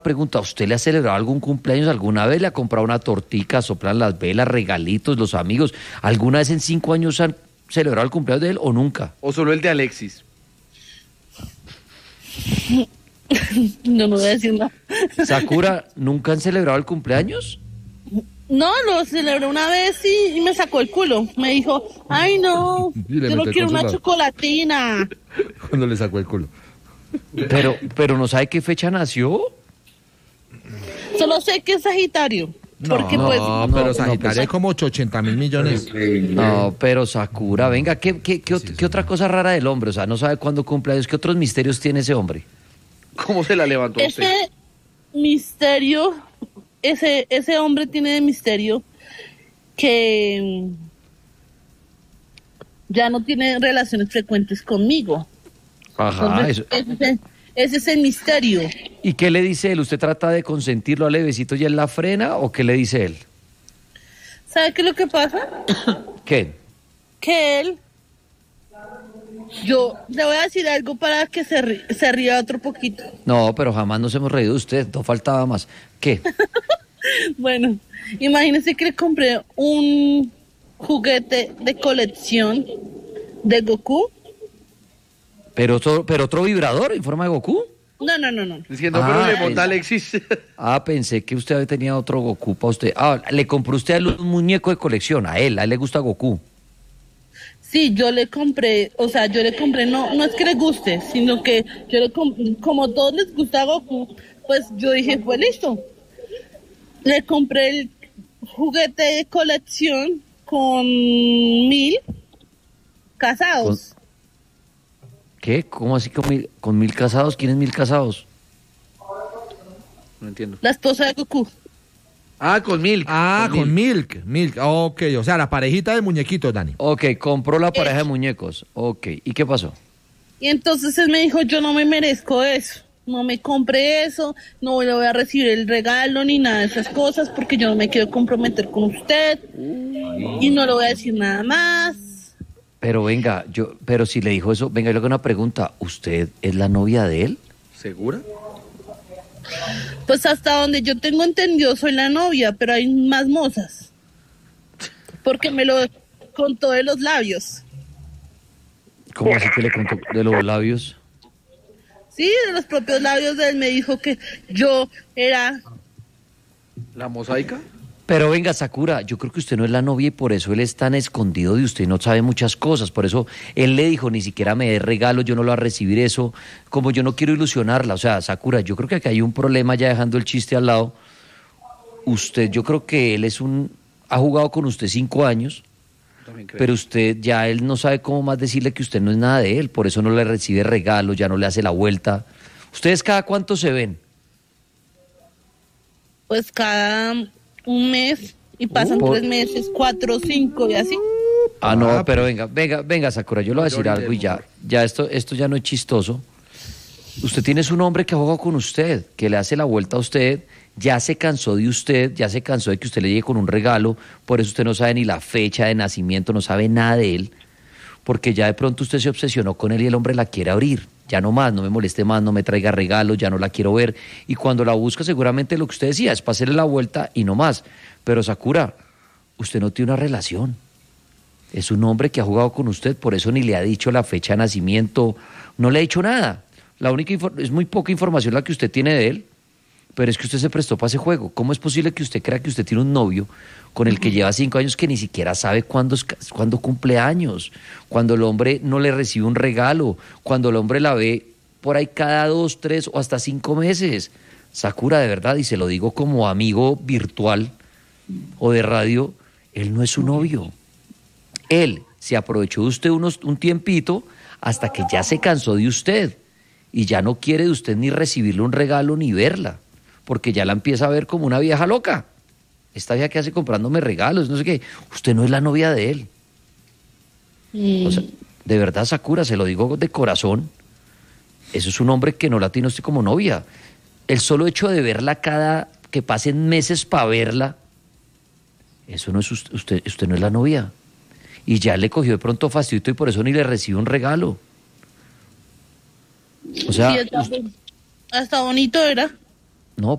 pregunta, ¿usted le ha celebrado algún cumpleaños alguna vez? ¿Le ha comprado una tortica, soplan las velas, regalitos, los amigos? ¿Alguna vez en 5 años han celebrado el cumpleaños de él o nunca? ¿O solo el de Alexis? No, no voy a decir nada. Sakura, ¿nunca han celebrado el cumpleaños? No, lo celebré una vez y me sacó el culo. Me dijo, ay no, Y le yo no metió el quiero una consolado. chocolatina. Cuando le sacó el culo. Pero ¿no sabe qué fecha nació? Solo sé que es Sagitario. Porque no, pues, pero no, Sagitario pues- hay como 80.000 millones. No, pero Sakura, venga, ¿qué otra cosa rara del hombre? O sea, no sabe cuándo cumpleaños. ¿Qué otros misterios tiene ese hombre? ¿Cómo se la levantó usted? ese misterio, ese hombre tiene de misterio que ya no tiene relaciones frecuentes conmigo. Ajá, Entonces, eso. ese es el misterio. ¿Y qué le dice él? ¿Usted trata de consentirlo a levecito y él la frena o qué le dice él? ¿Sabe qué es lo que pasa? ¿Qué? Que él, yo le voy a decir algo para que se ría otro poquito. No, pero jamás nos hemos reído de usted, no faltaba más. ¿Qué? Bueno, imagínese que le compré un juguete de colección de Goku. ¿Pero otro vibrador en forma de Goku? No. Diciendo, Ah, pero le pensé. monta Alexis. Ah, pensé que usted tenía otro Goku para usted. Ah, le compró usted a él un muñeco de colección, a él le gusta Goku. Sí, yo le compré, no es que le guste, sino que yo como a todos les gusta Goku, pues yo dije, pues listo. Le compré el juguete de colección con 1000 casados. ¿Qué? ¿Cómo así con 1000 casados? ¿Quiénes 1000 casados? No entiendo. La esposa de Goku. Ah, con Milk. Con Milk. Ok, o sea, la parejita de muñequitos, Dani. Ok, compró la pareja de muñecos. Ok, ¿y qué pasó? Y entonces él me dijo, yo no me merezco eso, no me compré eso, no le voy a recibir el regalo ni nada de esas cosas porque yo no me quiero comprometer con usted y no le voy a decir nada más. Pero venga, pero si le dijo eso, venga, yo le hago una pregunta. ¿Usted es la novia de él? ¿Segura? Pues hasta donde yo tengo entendido soy la novia, pero hay más mozas. Porque me lo contó de los labios. ¿Cómo así que le contó de los labios? Sí, de los propios labios de él me dijo que yo era... ¿La mosaica? Pero venga, Sakura, yo creo que usted no es la novia y por eso él es tan escondido de usted y no sabe muchas cosas. Por eso él le dijo, ni siquiera me dé regalo, yo no lo voy a recibir eso. Como yo no quiero ilusionarla. O sea, Sakura, yo creo que aquí hay un problema ya dejando el chiste al lado. Yo creo que él ha jugado con usted 5 años, También creo. pero él no sabe cómo más decirle que usted no es nada de él. Por eso no le recibe regalos, ya no le hace la vuelta. ¿Ustedes cada cuánto se ven? Pues cada un mes y pasan por- 3 meses, 4, 5 y así. Ah, no, pero venga, Sakura, yo le voy a decir Mayor algo y del ya esto ya no es chistoso. Usted tiene un hombre que ha jugado con usted, que le hace la vuelta a usted, ya se cansó de usted, ya se cansó de que usted le llegue con un regalo, por eso usted no sabe ni la fecha de nacimiento, no sabe nada de él, porque ya de pronto usted se obsesionó con él y el hombre la quiere abrir. Ya no más, no me moleste más, no me traiga regalos, ya no la quiero ver. Y cuando la busca, seguramente lo que usted decía es para hacerle la vuelta y no más. Pero Sakura, usted no tiene una relación. Es un hombre que ha jugado con usted, por eso ni le ha dicho la fecha de nacimiento, no le ha dicho nada. La única es muy poca información la que usted tiene de él, pero es que usted se prestó para ese juego. ¿Cómo es posible que usted crea que usted tiene un novio con el que lleva 5 años que ni siquiera sabe cuándo cumple años? Cuando el hombre no le recibe un regalo, cuando el hombre la ve por ahí cada 2, 3 o hasta 5 meses. Sakura, de verdad, y se lo digo como amigo virtual o de radio, él no es su novio. Él se aprovechó de usted un tiempito hasta que ya se cansó de usted y ya no quiere de usted ni recibirle un regalo ni verla, porque ya la empieza a ver como una vieja loca. Esta vieja que hace comprándome regalos, no sé qué. Usted no es la novia de él. O sea, de verdad, Sakura, se lo digo de corazón. Eso es un hombre que no la tiene usted como novia. El solo hecho de verla que pasen meses para verla, eso no es usted no es la novia. Y ya le cogió de pronto fastidio y por eso ni le recibe un regalo. O sea, Sí, hasta bonito era.